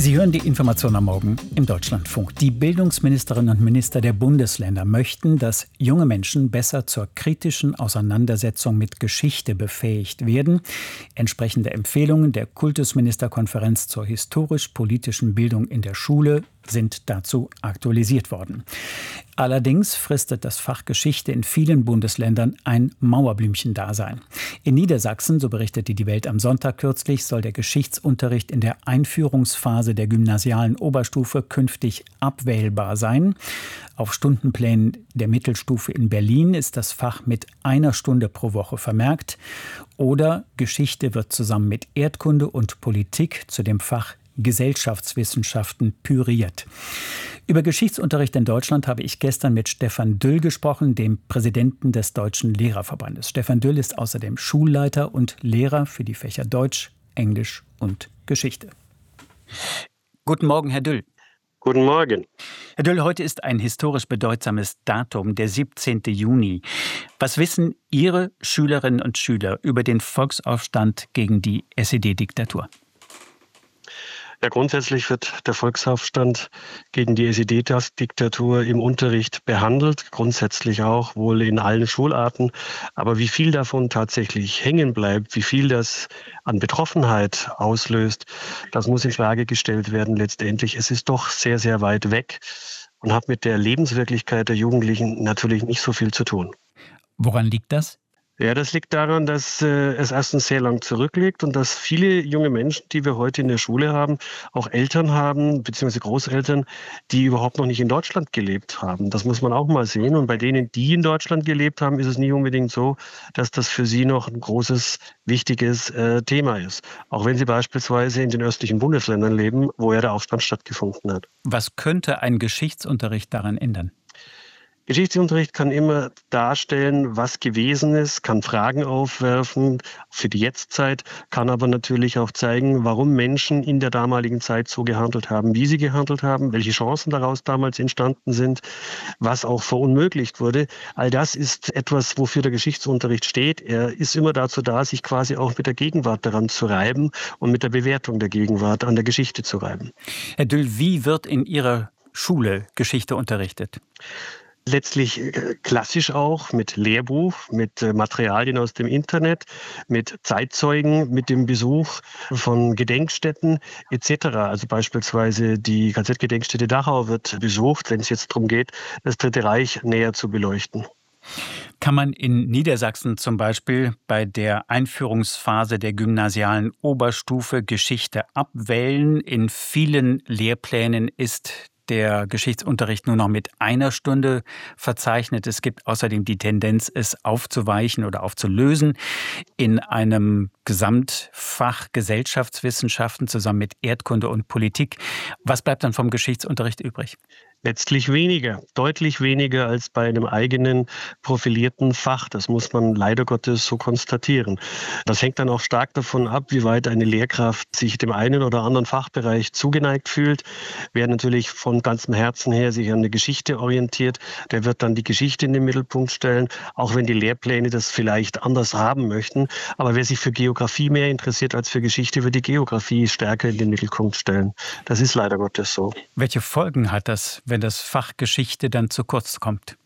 Sie hören die Information am Morgen im Deutschlandfunk. Die Bildungsministerinnen und Minister der Bundesländer möchten, dass junge Menschen besser zur kritischen Auseinandersetzung mit Geschichte befähigt werden. Entsprechende Empfehlungen der Kultusministerkonferenz zur historisch-politischen Bildung in der Schule sind dazu aktualisiert worden. Allerdings fristet das Fach Geschichte in vielen Bundesländern ein Mauerblümchen-Dasein. In Niedersachsen, so berichtete die Welt am Sonntag kürzlich, soll der Geschichtsunterricht in der Einführungsphase der gymnasialen Oberstufe künftig abwählbar sein. Auf Stundenplänen der Mittelstufe in Berlin ist das Fach mit 1 Stunde pro Woche vermerkt. Oder Geschichte wird zusammen mit Erdkunde und Politik zu dem Fach Gesellschaftswissenschaften püriert. Über Geschichtsunterricht in Deutschland habe ich gestern mit Stefan Düll gesprochen, dem Präsidenten des Deutschen Lehrerverbandes. Stefan Düll ist außerdem Schulleiter und Lehrer für die Fächer Deutsch, Englisch und Geschichte. Guten Morgen, Herr Düll. Guten Morgen. Herr Düll, heute ist ein historisch bedeutsames Datum, der 17. Juni. Was wissen Ihre Schülerinnen und Schüler über den Volksaufstand gegen die SED-Diktatur? Ja, grundsätzlich wird der Volksaufstand gegen die SED-Diktatur im Unterricht behandelt, grundsätzlich auch wohl in allen Schularten. Aber wie viel davon tatsächlich hängen bleibt, wie viel das an Betroffenheit auslöst, das muss in Frage gestellt werden letztendlich. Es ist doch sehr, sehr weit weg und hat mit der Lebenswirklichkeit der Jugendlichen natürlich nicht so viel zu tun. Woran liegt das? Ja, das liegt daran, dass es erstens sehr lang zurückliegt und dass viele junge Menschen, die wir heute in der Schule haben, auch Eltern haben, beziehungsweise Großeltern, die überhaupt noch nicht in Deutschland gelebt haben. Das muss man auch mal sehen. Und bei denen, die in Deutschland gelebt haben, ist es nicht unbedingt so, dass das für sie noch ein großes, wichtiges Thema ist. Auch wenn sie beispielsweise in den östlichen Bundesländern leben, wo ja der Aufstand stattgefunden hat. Was könnte ein Geschichtsunterricht daran ändern? Geschichtsunterricht kann immer darstellen, was gewesen ist, kann Fragen aufwerfen für die Jetztzeit, kann aber natürlich auch zeigen, warum Menschen in der damaligen Zeit so gehandelt haben, wie sie gehandelt haben, welche Chancen daraus damals entstanden sind, was auch verunmöglicht wurde. All das ist etwas, wofür der Geschichtsunterricht steht. Er ist immer dazu da, sich quasi auch mit der Gegenwart daran zu reiben und mit der Bewertung der Gegenwart an der Geschichte zu reiben. Herr Düll, wie wird in Ihrer Schule Geschichte unterrichtet? Letztlich klassisch auch mit Lehrbuch, mit Materialien aus dem Internet, mit Zeitzeugen, mit dem Besuch von Gedenkstätten etc. Also beispielsweise die KZ-Gedenkstätte Dachau wird besucht, wenn es jetzt darum geht, das Dritte Reich näher zu beleuchten. Kann man in Niedersachsen zum Beispiel bei der Einführungsphase der gymnasialen Oberstufe Geschichte abwählen? In vielen Lehrplänen ist der Geschichtsunterricht nur noch mit 1 Stunde verzeichnet. Es gibt außerdem die Tendenz, es aufzuweichen oder aufzulösen in einem Gesamtfach Gesellschaftswissenschaften zusammen mit Erdkunde und Politik. Was bleibt dann vom Geschichtsunterricht übrig? Letztlich weniger, deutlich weniger als bei einem eigenen profilierten Fach. Das muss man leider Gottes so konstatieren. Das hängt dann auch stark davon ab, wie weit eine Lehrkraft sich dem einen oder anderen Fachbereich zugeneigt fühlt. Wer natürlich von ganzem Herzen her sich an der Geschichte orientiert, der wird dann die Geschichte in den Mittelpunkt stellen, auch wenn die Lehrpläne das vielleicht anders haben möchten. Aber wer sich für Geografie mehr interessiert als für Geschichte, wird die Geografie stärker in den Mittelpunkt stellen. Das ist leider Gottes so. Welche Folgen hat das, wenn das Fach Geschichte dann zu kurz kommt?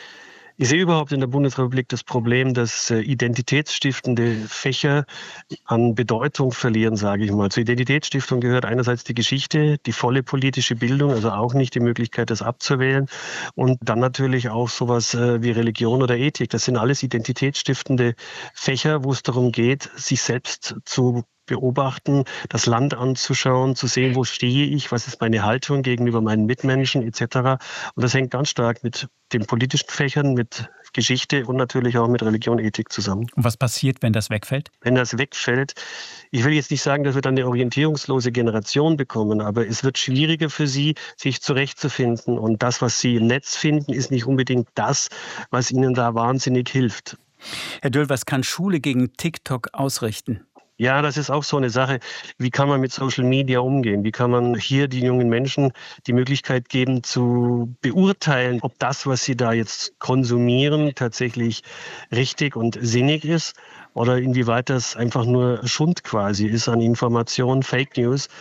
Ich sehe überhaupt in der Bundesrepublik das Problem, dass identitätsstiftende Fächer an Bedeutung verlieren, sage ich mal. Zur Identitätsstiftung gehört einerseits die Geschichte, die volle politische Bildung, also auch nicht die Möglichkeit, das abzuwählen. Und dann natürlich auch sowas wie Religion oder Ethik. Das sind alles identitätsstiftende Fächer, wo es darum geht, sich selbst zu beobachten, das Land anzuschauen, zu sehen, wo stehe ich, was ist meine Haltung gegenüber meinen Mitmenschen etc. Und das hängt ganz stark mit den politischen Fächern, mit Geschichte und natürlich auch mit Religion, Ethik zusammen. Und was passiert, wenn das wegfällt? Wenn das wegfällt, ich will jetzt nicht sagen, dass wir dann eine orientierungslose Generation bekommen, aber es wird schwieriger für sie, sich zurechtzufinden. Und das, was sie im Netz finden, ist nicht unbedingt das, was ihnen da wahnsinnig hilft. Herr Düll, was kann Schule gegen TikTok ausrichten? Ja, das ist auch so eine Sache. Wie kann man mit Social Media umgehen? Wie kann man hier den jungen Menschen die Möglichkeit geben, zu beurteilen, ob das, was sie da jetzt konsumieren, tatsächlich richtig und sinnig ist oder inwieweit das einfach nur Schund quasi ist an Informationen, Fake News.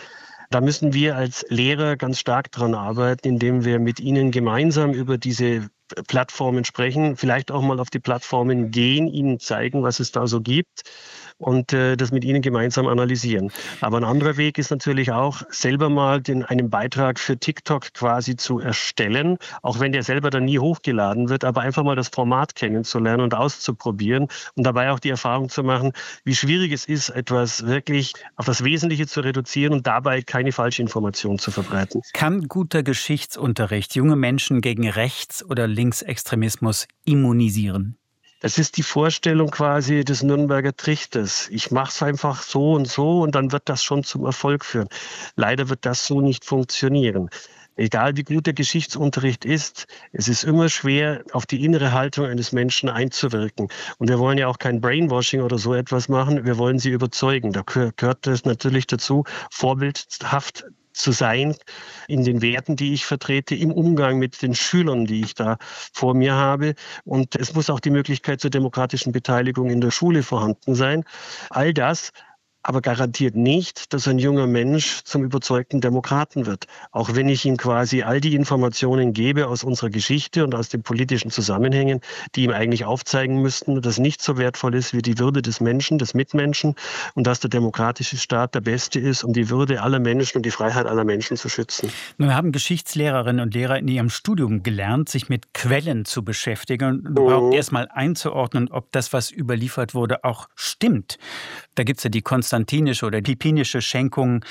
Da müssen wir als Lehrer ganz stark dran arbeiten, indem wir mit ihnen gemeinsam über diese Plattformen sprechen, vielleicht auch mal auf die Plattformen gehen, ihnen zeigen, was es da so gibt und das mit ihnen gemeinsam analysieren. Aber ein anderer Weg ist natürlich auch, selber mal einen Beitrag für TikTok quasi zu erstellen, auch wenn der selber dann nie hochgeladen wird, aber einfach mal das Format kennenzulernen und auszuprobieren und dabei auch die Erfahrung zu machen, wie schwierig es ist, etwas wirklich auf das Wesentliche zu reduzieren und dabei keine Falschinformation zu verbreiten. Kann guter Geschichtsunterricht junge Menschen gegen Rechts- oder Linksextremismus immunisieren? Das ist die Vorstellung quasi des Nürnberger Trichters. Ich mache es einfach so und dann wird das schon zum Erfolg führen. Leider wird das so nicht funktionieren. Egal wie gut der Geschichtsunterricht ist, es ist immer schwer, auf die innere Haltung eines Menschen einzuwirken. Und wir wollen ja auch kein Brainwashing oder so etwas machen, wir wollen sie überzeugen. Da gehört es natürlich dazu, vorbildhaft zu sein in den Werten, die ich vertrete, im Umgang mit den Schülern, die ich da vor mir habe. Und es muss auch die Möglichkeit zur demokratischen Beteiligung in der Schule vorhanden sein. All das aber garantiert nicht, dass ein junger Mensch zum überzeugten Demokraten wird. Auch wenn ich ihm quasi all die Informationen gebe aus unserer Geschichte und aus den politischen Zusammenhängen, die ihm eigentlich aufzeigen müssten, dass nicht so wertvoll ist wie die Würde des Menschen, des Mitmenschen und dass der demokratische Staat der beste ist, um die Würde aller Menschen und die Freiheit aller Menschen zu schützen. Nun haben Geschichtslehrerinnen und Lehrer in ihrem Studium gelernt, sich mit Quellen zu beschäftigen und überhaupt erst mal einzuordnen, ob das, was überliefert wurde, auch stimmt. Da gibt es ja die konstantinische oder pipinische Schenkung,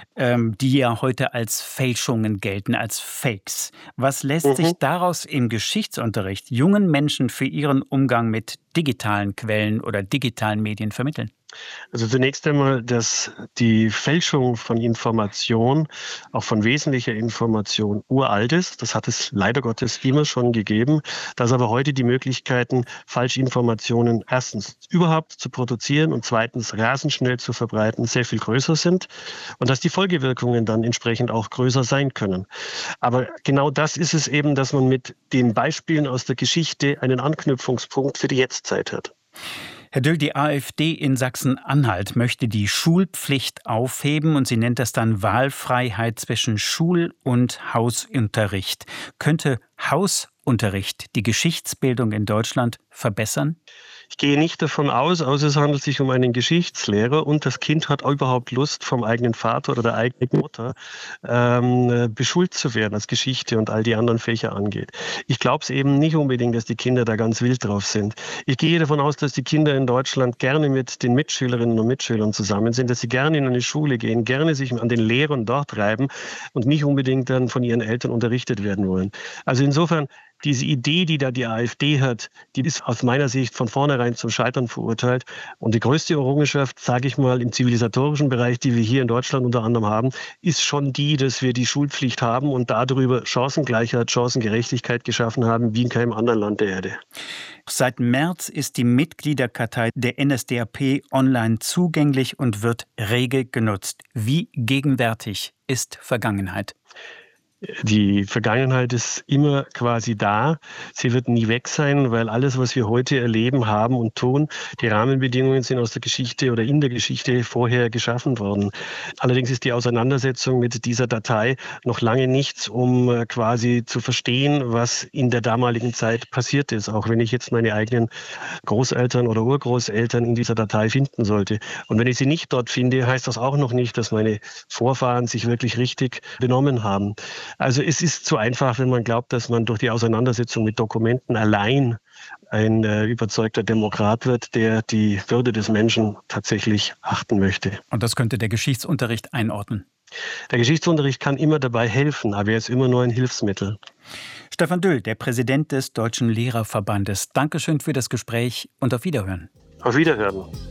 die ja heute als Fälschungen gelten, als Fakes. Was lässt sich daraus im Geschichtsunterricht jungen Menschen für ihren Umgang mit digitalen Quellen oder digitalen Medien vermitteln? Also zunächst einmal, dass die Fälschung von Information, auch von wesentlicher Information, uralt ist. Das hat es leider Gottes immer schon gegeben. Dass aber heute die Möglichkeiten, Falschinformationen erstens überhaupt zu produzieren und zweitens rasend schnell zu verbreiten, sehr viel größer sind und dass die Folgewirkungen dann entsprechend auch größer sein können. Aber genau das ist es eben, dass man mit den Beispielen aus der Geschichte einen Anknüpfungspunkt für die Jetztzeit hat. Herr Düll, die AfD in Sachsen-Anhalt möchte die Schulpflicht aufheben und sie nennt das dann Wahlfreiheit zwischen Schul- und Hausunterricht. Könnte Hausunterricht die Geschichtsbildung in Deutschland verbessern? Ich gehe nicht davon aus, außer es handelt sich um einen Geschichtslehrer und das Kind hat überhaupt Lust, vom eigenen Vater oder der eigenen Mutter beschult zu werden, was Geschichte und all die anderen Fächer angeht. Ich glaube es eben nicht unbedingt, dass die Kinder da ganz wild drauf sind. Ich gehe davon aus, dass die Kinder in Deutschland gerne mit den Mitschülerinnen und Mitschülern zusammen sind, dass sie gerne in eine Schule gehen, gerne sich an den Lehrern dort reiben und nicht unbedingt dann von ihren Eltern unterrichtet werden wollen. Also insofern, diese Idee, die da die AfD hat, die ist aus meiner Sicht von vornherein zum Scheitern verurteilt. Und die größte Errungenschaft, sage ich mal, im zivilisatorischen Bereich, die wir hier in Deutschland unter anderem haben, ist schon die, dass wir die Schulpflicht haben und darüber Chancengleichheit, Chancengerechtigkeit geschaffen haben, wie in keinem anderen Land der Erde. Seit März ist die Mitgliederkartei der NSDAP online zugänglich und wird rege genutzt. Wie gegenwärtig ist Vergangenheit? Die Vergangenheit ist immer quasi da. Sie wird nie weg sein, weil alles, was wir heute erleben, haben und tun, die Rahmenbedingungen sind aus der Geschichte oder in der Geschichte vorher geschaffen worden. Allerdings ist die Auseinandersetzung mit dieser Datei noch lange nichts, um quasi zu verstehen, was in der damaligen Zeit passiert ist. Auch wenn ich jetzt meine eigenen Großeltern oder Urgroßeltern in dieser Datei finden sollte. Und wenn ich sie nicht dort finde, heißt das auch noch nicht, dass meine Vorfahren sich wirklich richtig benommen haben. Also es ist zu einfach, wenn man glaubt, dass man durch die Auseinandersetzung mit Dokumenten allein ein überzeugter Demokrat wird, der die Würde des Menschen tatsächlich achten möchte. Und das könnte der Geschichtsunterricht einordnen? Der Geschichtsunterricht kann immer dabei helfen, aber er ist immer nur ein Hilfsmittel. Stefan Düll, der Präsident des Deutschen Lehrerverbandes. Dankeschön für das Gespräch und auf Wiederhören. Auf Wiederhören.